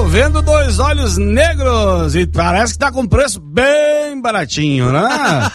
vendo 2 olhos negros e parece que tá com preço bem baratinho, né?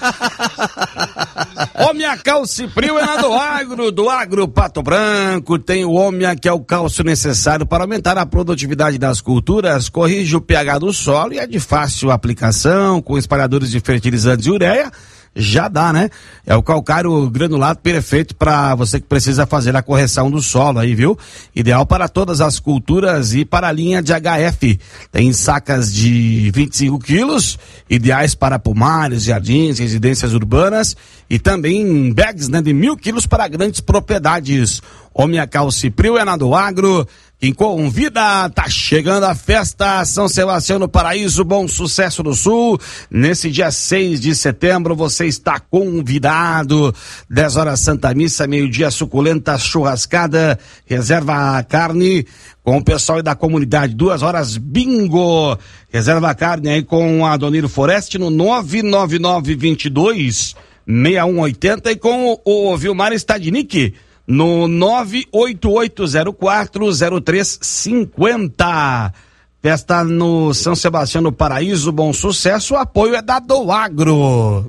Omnia Calcipril é na do Agro Pato Branco. Tem o Omnia, que é o cálcio necessário para aumentar a produtividade das culturas, corrige o pH do solo e é de fácil aplicação, com espalhadores de fertilizantes e ureia. Já dá, né? É o calcário granulado perfeito para você que precisa fazer a correção do solo aí, viu? Ideal para todas as culturas e para a linha de HF. Tem sacas de 25 quilos, ideais para pomares, jardins, residências urbanas e também bags, né, de 1.000 quilos para grandes propriedades. Omnia Calcipril é na do Agro. Quem convida, tá chegando a festa São Sebastião no Paraíso, Bom Sucesso do Sul. Nesse dia 6 de setembro, você está convidado. 10 horas Santa Missa, meio-dia suculenta churrascada, reserva a carne com o pessoal da comunidade. 2 horas bingo. Reserva a carne aí com a Adoniro Foreste no 99922-6180 e com o Vilmar Stadnick no 988040350. Festa no São Sebastião no Paraíso, Bom Sucesso, o apoio é da Doagro.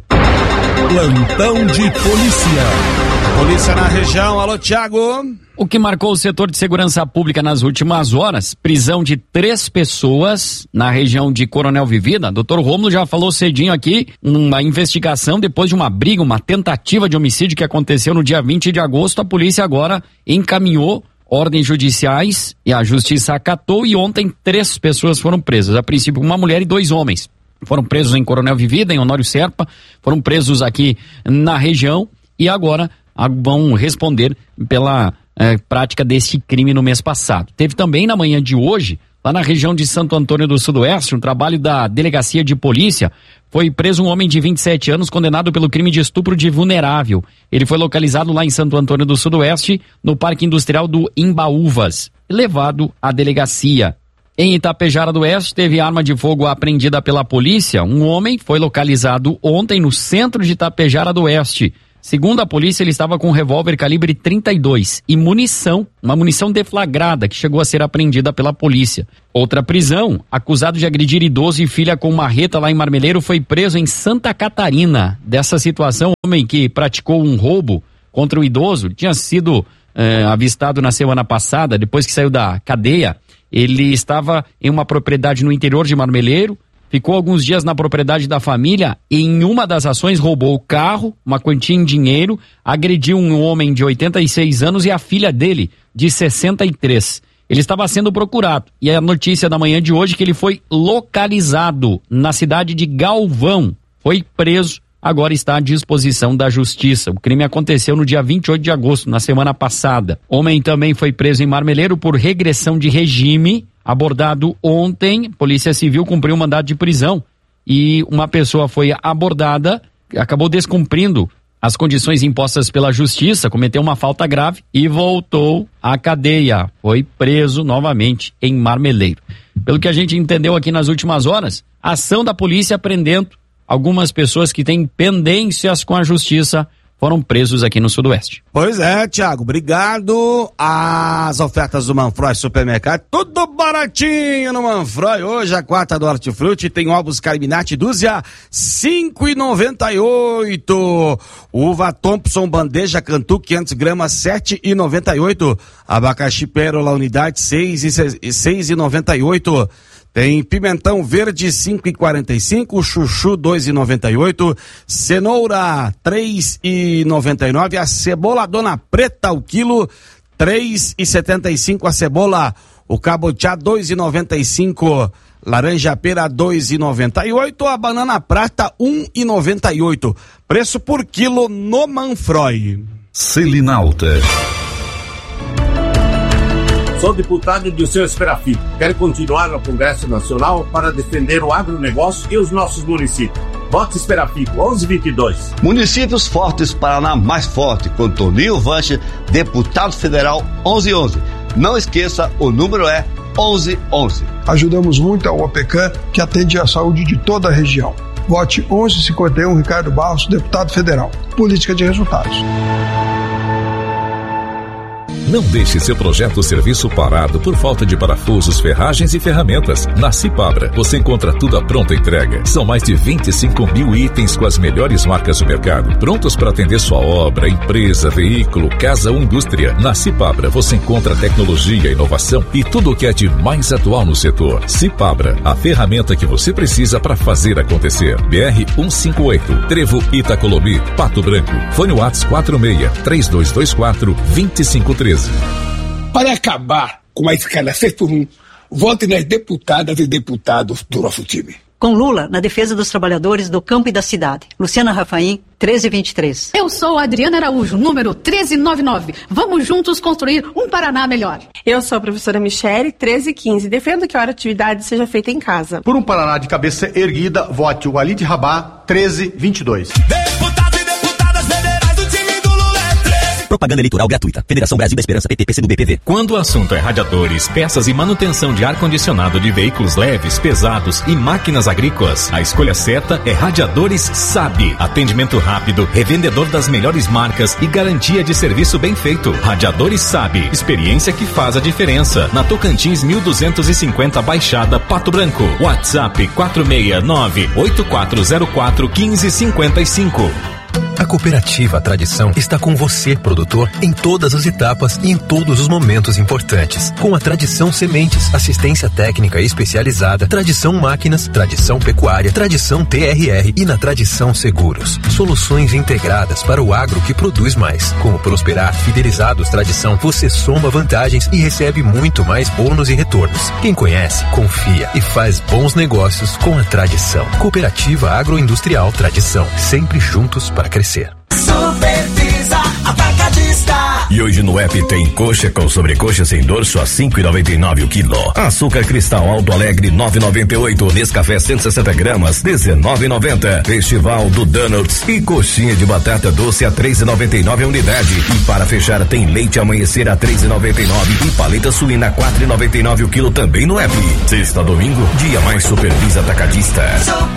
Plantão de polícia. Polícia na região, alô Thiago. O que marcou o setor de segurança pública nas últimas horas, prisão de 3 pessoas na região de Coronel Vivida. Dr. Rômulo já falou cedinho aqui, uma investigação depois de uma briga, uma tentativa de homicídio que aconteceu no dia 20 de agosto. A polícia agora encaminhou ordens judiciais e a justiça acatou e ontem 3 pessoas foram presas. A princípio uma mulher e 2 homens. Foram presos em Coronel Vivida, em Honório Serpa, foram presos aqui na região e agora vão responder pela prática deste crime no mês passado. Teve também na manhã de hoje, lá na região de Santo Antônio do Sudoeste, um trabalho da Delegacia de Polícia. Foi preso um homem de 27 anos condenado pelo crime de estupro de vulnerável. Ele foi localizado lá em Santo Antônio do Sudoeste, no Parque Industrial do Imbaúvas, e levado à delegacia. Em Itapejara do Oeste, teve arma de fogo apreendida pela polícia. Um homem foi localizado ontem no centro de Itapejara do Oeste. Segundo a polícia, ele estava com um revólver calibre 32 e munição, uma munição deflagrada que chegou a ser apreendida pela polícia. Outra prisão, acusado de agredir idoso e filha com marreta lá em Marmeleiro, foi preso em Santa Catarina. Dessa situação, o homem que praticou um roubo contra o idoso tinha sido avistado na semana passada, depois que saiu da cadeia. Ele estava em uma propriedade no interior de Marmeleiro, ficou alguns dias na propriedade da família e em uma das ações roubou o carro, uma quantia em dinheiro, agrediu um homem de 86 anos e a filha dele, de 63. Ele estava sendo procurado e a notícia da manhã de hoje é que ele foi localizado na cidade de Galvão. Foi preso, agora está à disposição da justiça. O crime aconteceu no dia 28 de agosto, na semana passada. Homem também foi preso em Marmeleiro por regressão de regime. Abordado ontem, Polícia Civil cumpriu um mandado de prisão e uma pessoa foi abordada, acabou descumprindo as condições impostas pela justiça, cometeu uma falta grave e voltou à cadeia. Foi preso novamente em Marmeleiro. Pelo que a gente entendeu aqui nas últimas horas, a ação da polícia prendendo algumas pessoas que têm pendências com a justiça foram presos aqui no Sudoeste. Pois é, Thiago, obrigado. As ofertas do Manfroy Supermercado, tudo baratinho no Manfroy. Hoje a quarta do Hortifruti tem ovos Carminati dúzia, 5,98. Uva Thompson bandeja Cantu 500 gramas, 7,98. Abacaxi Pérola unidade, 6,98. Tem pimentão verde 5,45, chuchu 2,98, cenoura 3,99, a cebola Dona Preta o quilo 3,75 a cebola, o cabotiá 2,95, laranja pera 2,98, a banana prata 1,98. Preço por quilo no Manfroy. Selinalta. Sou deputado de seu Esperafito. Quero continuar no Congresso Nacional para defender o agronegócio e os nossos municípios. Vote Esperafito, 1122. Municípios Fortes, Paraná mais forte, com Toninho Vanche, deputado federal 1111. Não esqueça, o número é 1111. Ajudamos muito a OPECAM, que atende a saúde de toda a região. Vote 1151, Ricardo Barros, deputado federal. Política de resultados. Não deixe seu projeto ou serviço parado por falta de parafusos, ferragens e ferramentas. Na Cipabra, você encontra tudo à pronta entrega. São mais de 25 mil itens com as melhores marcas do mercado, prontos para atender sua obra, empresa, veículo, casa ou indústria. Na Cipabra, você encontra tecnologia, inovação e tudo o que é de mais atual no setor. Cipabra, a ferramenta que você precisa para fazer acontecer. BR-158, Trevo Itacolomi, Pato Branco. Fone WhatsApp 46-3224-2513. Para acabar com a escala 6x1, vote nas deputadas e deputados do nosso time. Com Lula, na defesa dos trabalhadores do campo e da cidade. Luciana Rafaim, 1323. Eu sou a Adriana Araújo, número 1399. Vamos juntos construir um Paraná melhor. Eu sou a professora Michele, 1315. Defendo que a atividade seja feita em casa. Por um Paraná de cabeça erguida, vote o Walid Rabá, 1322. Deputados e deputadas federais do time do Lula é 13. Propaganda eleitoral gratuita. Federação Brasil da Esperança, PT, PCdoB, PV. Quando o assunto é radiadores, peças e manutenção de ar-condicionado de veículos leves, pesados e máquinas agrícolas, a escolha certa é Radiadores SAB. Atendimento rápido, revendedor das melhores marcas e garantia de serviço bem feito. Radiadores SAB. Experiência que faz a diferença. Na Tocantins 1250 Baixada, Pato Branco. WhatsApp 469-8404-1555. A Cooperativa Tradição está com você, produtor, em todas as etapas e em todos os momentos importantes. Com a Tradição Sementes, assistência técnica especializada, Tradição Máquinas, Tradição Pecuária, Tradição TRR e na Tradição Seguros. Soluções integradas para o agro que produz mais. Com o Prosperar Fidelizados Tradição, você soma vantagens e recebe muito mais bônus e retornos. Quem conhece, confia e faz bons negócios com a Tradição. Cooperativa Agroindustrial Tradição. Sempre juntos para crescer. Supervisa Atacadista. E hoje no app tem coxa com sobrecoxa sem dorso a 5,99 o quilo. Açúcar Cristal Alto Alegre 9,98. Nescafé 160 gramas 19,90. Festival do Donuts e coxinha de batata doce a 3,99 a unidade. E para fechar tem leite amanhecer a 3,99 e paleta suína 4,99 o quilo também no app. Sexta a domingo, dia mais Supervisa Atacadista.